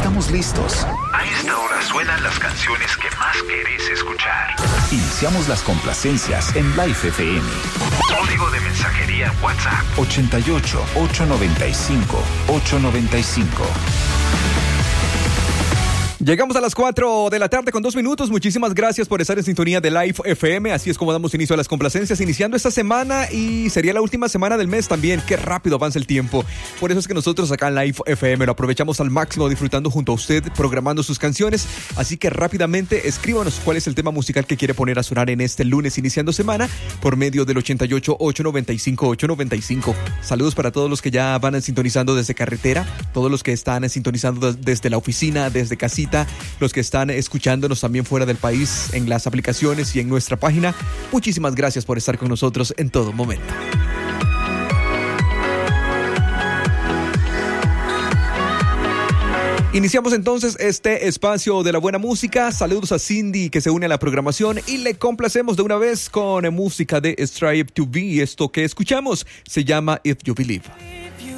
estamos listos. A esta hora suenan las canciones que más querés escuchar. Iniciamos las complacencias en Life FM. Código de mensajería WhatsApp 88 895 895. Llegamos a las 4 de la tarde con 2 minutos. Muchísimas gracias por estar en sintonía de Life FM. Así es como damos inicio a las complacencias, iniciando esta semana y sería la última semana del mes también. Qué rápido avanza el tiempo. Por eso es que nosotros acá en Life FM lo aprovechamos al máximo, disfrutando junto a usted, programando sus canciones. Así que rápidamente escríbanos cuál es el tema musical que quiere poner a sonar en este lunes iniciando semana por medio del 88 895 895. Saludos para todos los que ya van sintonizando desde carretera, todos los que están sintonizando desde la oficina, desde casita, los que están escuchándonos también fuera del país en las aplicaciones y en nuestra página. Muchísimas gracias por estar con nosotros en todo momento. Iniciamos entonces este espacio de la buena música. Saludos a Cindy que se une a la programación y le complacemos de una vez con música de Strive to Be. Esto que escuchamos se llama If You Believe.